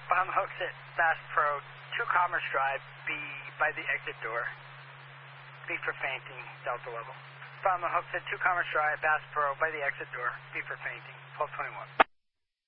Bomb hooks at Bass Pro, 2 Commerce Drive, B by the exit door. B for fainting, Delta level. Bomb hooks at 2 Commerce Drive, Bass Pro by the exit door, B for fainting, 1221.